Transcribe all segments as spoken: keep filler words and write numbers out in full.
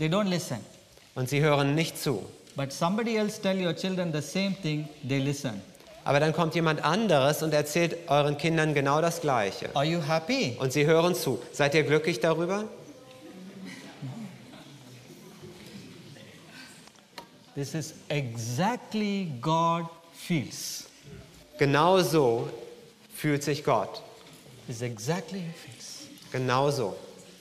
they don't listen. und sie hören nicht zu. But somebody else tell your children the same thing, they listen. Aber dann kommt jemand anderes und erzählt euren Kindern genau das Gleiche. Are you happy? Und sie hören zu. Seid ihr glücklich darüber? This is exactly God feels. Genau so fühlt sich Gott. This is exactly how he feels. Genau so.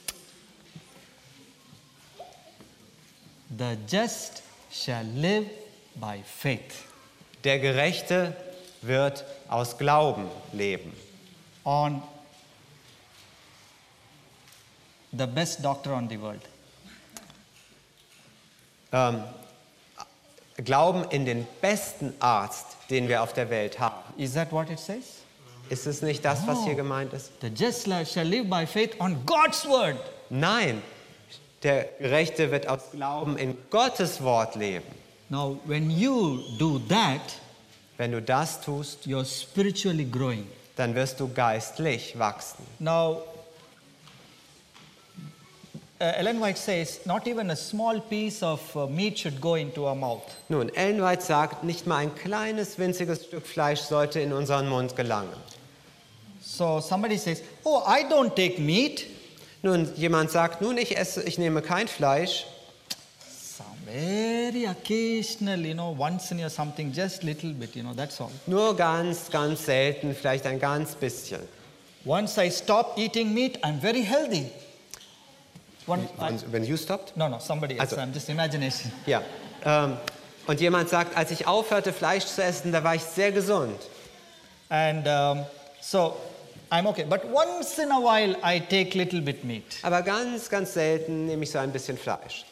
The just shall live by faith. Der Gerechte wird aus Glauben leben. On the best doctor on the world. Ähm, Glauben in den besten Arzt, den wir auf der Welt haben. Is that what it says? Ist es nicht das, was hier Oh. gemeint ist? The just shall live by faith on God's word. Nein, der Gerechte wird aus Glauben in Gottes Wort leben. Now, when you do that, Wenn du das tust, you're spiritually growing. dann wirst du geistlich wachsen. Now, uh, Ellen White says, not even a small piece of uh, meat should go into our mouth. Nun, Ellen White sagt, nicht mal ein kleines, winziges Stück Fleisch sollte in unseren Mund gelangen. So somebody says, oh, I don't take meat. Nun, jemand sagt, nun, ich esse, ich nehme kein Fleisch. Some very occasional, you know, once in your something, just little bit, you know, that's all. Nur ganz, ganz selten, vielleicht ein ganz bisschen. Once I stop eating meat, I'm very healthy. One, I, Und wenn you stopped? no, no, somebody else. Also- I'm just imagination. Ja. Ähm, und jemand sagt, als ich aufhörte, Fleisch zu essen, da war ich sehr gesund. And um, so I'm okay. But once in a while, I take little bit meat. Aber ganz, ganz selten nehme ich so ein bisschen Fleisch.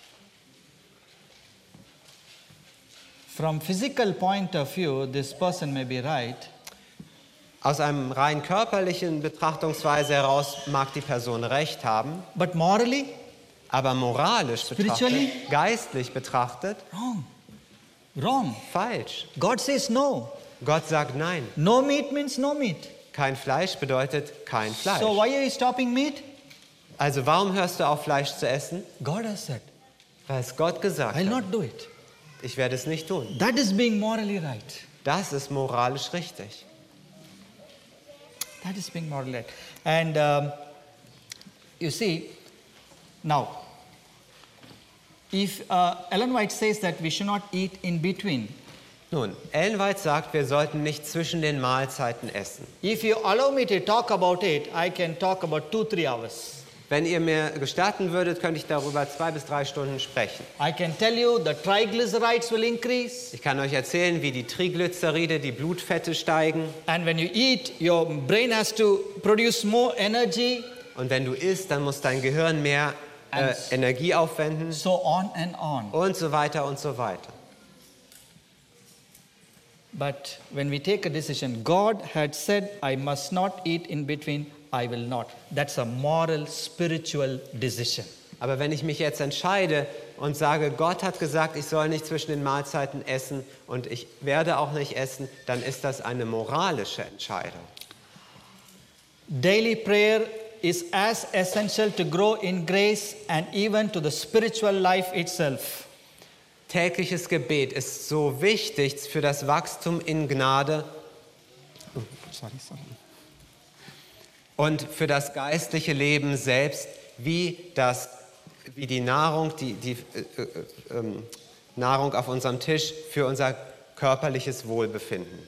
From physical point of view, this person may be right. Aus einem rein körperlichen Betrachtungsweise heraus mag die Person recht haben, But morally, aber moralisch Spiritually? betrachtet, geistlich betrachtet, wrong. Wrong. falsch. God says no. Gott sagt nein. No meat means no meat. Kein Fleisch bedeutet kein Fleisch. So why are you stopping meat? Also warum hörst du auf, Fleisch zu essen? God has said, Weil es Gott gesagt I'll hat. not do it. Ich werde es nicht tun. That is being morally right. Das ist moralisch richtig. That is being morally right. And um, you see, now, if uh, Ellen White says that we should not eat in between, Nun, Ellen White sagt, wir sollten nicht zwischen den Mahlzeiten essen. if you allow me to talk about it, I can talk about two, three hours. Wenn ihr mir gestatten würdet, könnte ich darüber zwei bis drei Stunden sprechen. I can tell you the triglycerides will increase, Ich kann euch erzählen, wie die Triglyceride, die Blutfette steigen. and when you eat, your brain has to produce more energy, Und wenn du isst, dann muss dein Gehirn mehr äh, Energie aufwenden so on and on. und so weiter und so weiter. But when we take a decision, God had said, I must not eat in between, I will not. That's a moral, spiritual decision. Aber wenn ich mich jetzt entscheide und sage, Gott hat gesagt, ich soll nicht zwischen den Mahlzeiten essen und ich werde auch nicht essen, dann ist das eine moralische Entscheidung. Daily prayer is as essential to grow in grace and even to the spiritual life itself. Tägliches Gebet ist so wichtig für das Wachstum in Gnade Oh, sorry, sorry. und für das geistliche Leben selbst, wie, das, wie die Nahrung, die, die äh, äh, äh, Nahrung auf unserem Tisch für unser körperliches Wohlbefinden.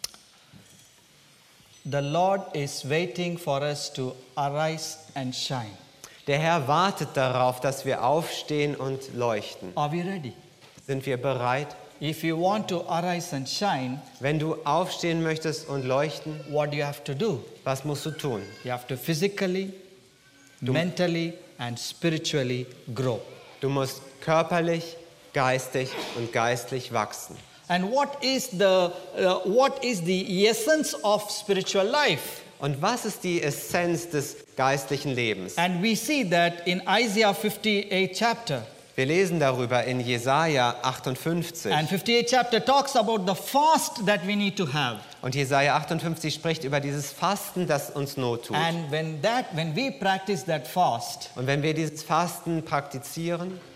The Lord is waiting for us to arise and shine. Der Herr wartet darauf, dass wir aufstehen und leuchten. Are we ready? Sind wir bereit? If you want to arise and shine, Wenn du aufstehen möchtest und leuchten, what do you have to do? was musst du tun? You have to physically, mentally, and spiritually grow. Du musst körperlich, geistig und geistlich wachsen. And what is the uh, what is the essence of spiritual life? Und was ist die Essenz des geistlichen Lebens? And we see that in Isaiah fifty-eight chapter. Wir lesen darüber in Jesaja achtundfünfzig. And fifty-eight chapter talks about the fast that we need to have. Und Jesaja achtundfünfzig spricht über dieses Fasten, das uns Not tut. And when that when we practice that fast, Und wenn wir dieses Fasten praktizieren,